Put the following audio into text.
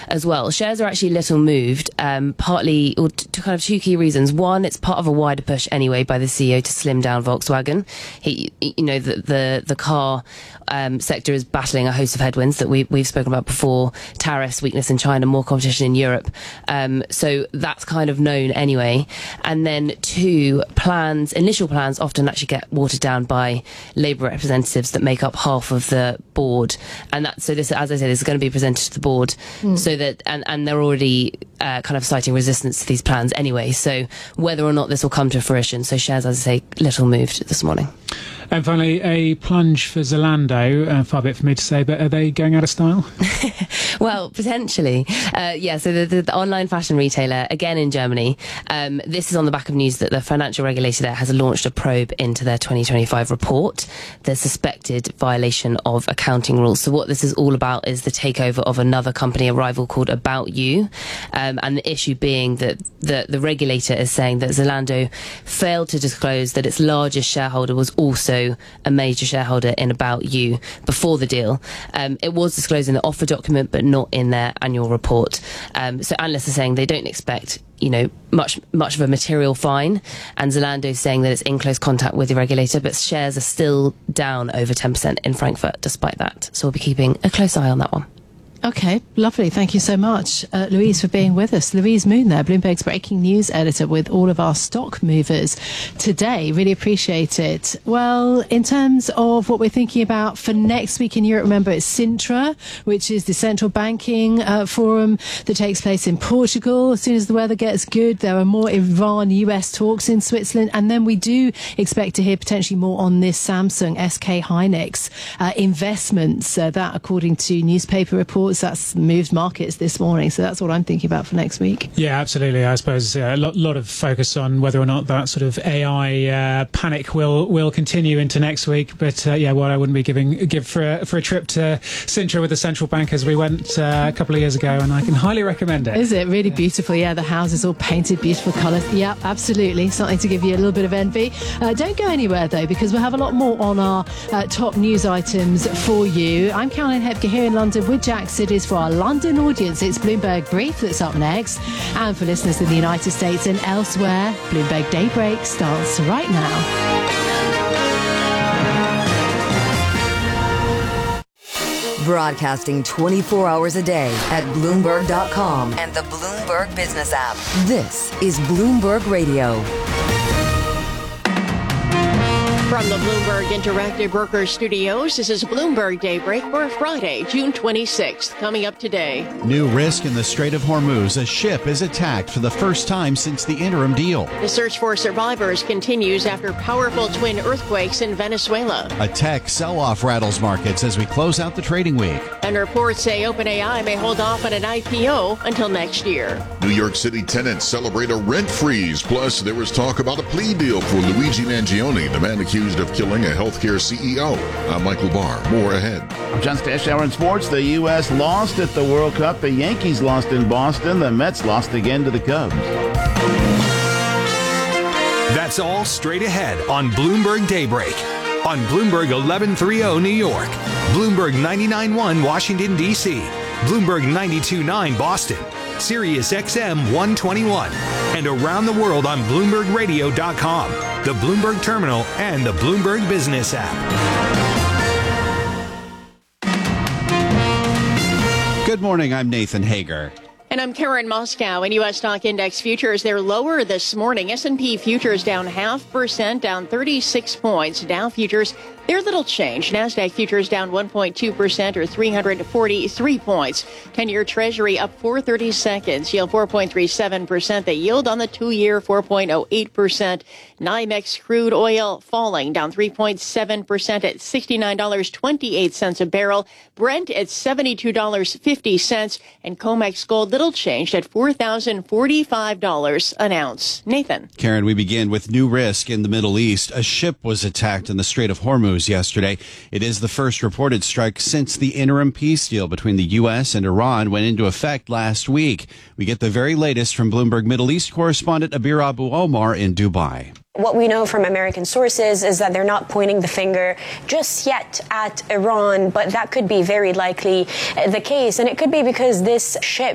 as well. Shares are actually little moved, partly or to kind of two key reasons. One, it's part of a wider push anyway by the CEO to slim down Volkswagen. The car sector is battling a host of headwinds that we've spoken about before: tariffs, weakness in China, more competition in Europe. So that's kind of known anyway. And then two, initial plans often actually get watered down by Labour representatives that make up half of the board. And this, as I said, is going to be presented to the board, so that and they're already kind of citing resistance to these plans anyway. So whether or not this will come to fruition, so shares, as I say, little moved this morning. And finally, a plunge for Zalando. Far be it for me to say, but are they going out of style? Well, potentially. So the online fashion retailer, again in Germany, this is on the back of news that the financial regulator there has launched a probe into their 2025 report, the suspected violation of accounting rules. So what this is all about is the takeover of another company, a rival called About You, and the issue being that the regulator is saying that Zalando failed to disclose that its largest shareholder was also a major shareholder in About You before the deal. It was disclosed in the offer document, but not in their annual report. So analysts are saying they don't expect much of a material fine, and Zalando is saying that it's in close contact with the regulator, but shares are still down over 10% in Frankfurt despite that. So we'll be keeping a close eye on that one. Okay, lovely. Thank you so much, Louise, for being with us. Louise Moon there, Bloomberg's breaking news editor, with all of our stock movers today. Really appreciate it. Well, in terms of what we're thinking about for next week in Europe, remember it's Sintra, which is the central banking forum that takes place in Portugal. As soon as the weather gets good, there are more Iran-US talks in Switzerland. And then we do expect to hear potentially more on this Samsung SK Hynix investments. That, according to newspaper reports, that's moved markets this morning. So that's what I'm thinking about for next week. Yeah, absolutely. I suppose a lot of focus on whether or not that sort of AI panic will continue into next week. But I wouldn't be give for a trip to Sintra with the central bankers. We went a couple of years ago, and I can highly recommend it. Is it really beautiful? Yeah, the houses all painted beautiful colours. Yeah, absolutely. Something to give you a little bit of envy. Don't go anywhere though, because we'll have a lot more on our top news items for you. I'm Caroline Hepker here in London with Jack Sidis for our London audience. It's Bloomberg Brief that's up next. And for listeners in the United States and elsewhere, Bloomberg Daybreak starts right now. Broadcasting 24 hours a day at Bloomberg.com and the Bloomberg Business app. This is Bloomberg Radio. From the Bloomberg Interactive Brokers Studios, this is Bloomberg Daybreak for Friday, June 26th. Coming up today. New risk in the Strait of Hormuz. A ship is attacked for the first time since the interim deal. The search for survivors continues after powerful twin earthquakes in Venezuela. A tech sell-off rattles markets as we close out the trading week. And reports say OpenAI may hold off on an IPO until next year. New York City tenants celebrate a rent freeze. Plus, there was talk about a plea deal for Luigi Mangione, the man accused of killing a healthcare CEO. I'm Michael Barr. More ahead. I'm John Stash. In sports, the U.S. lost at the World Cup. The Yankees lost in Boston. The Mets lost again to the Cubs. That's all straight ahead on Bloomberg Daybreak. On Bloomberg 1130 New York, Bloomberg 99.1 Washington, D.C., Bloomberg 92.9 Boston, Sirius XM 121, and around the world on BloombergRadio.com, the Bloomberg Terminal, and the Bloomberg Business app. Good morning, I'm Nathan Hager. And I'm Karen Moscow. In U.S. stock index futures, they're lower this morning. S&P futures down 0.5%, down 36 points. Dow futures, they're little change. NASDAQ futures down 1.2% or 343 points. 10-year Treasury up 4/32, yield 4.37%. The yield on the 2-year 4.08%. NYMEX crude oil falling, down 3.7% at $69.28 a barrel. Brent at $72.50, and COMEX gold little changed at $4,045 an ounce. Nathan. Karen, we begin with new risk in the Middle East. A ship was attacked in the Strait of Hormuz yesterday. It is the first reported strike since the interim peace deal between the U.S. and Iran went into effect last week. We get the very latest from Bloomberg Middle East correspondent Abir Abu Omar in Dubai. What we know from American sources is that they're not pointing the finger just yet at Iran, but that could be very likely the case. And it could be because this ship